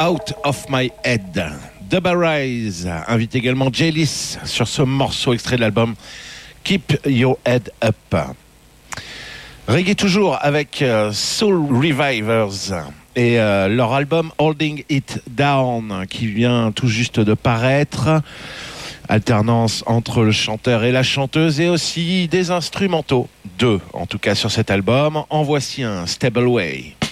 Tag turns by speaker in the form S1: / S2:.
S1: Out of My Head. Dub Rise invite également J-Lys sur ce morceau extrait de l'album Keep Your Head Up. Reggae toujours avec Soul Revivers et leur album Holding It Down qui vient tout juste de paraître. Alternance entre le chanteur et la chanteuse et aussi des instrumentaux, deux en tout cas sur cet album. En voici un Stable Way.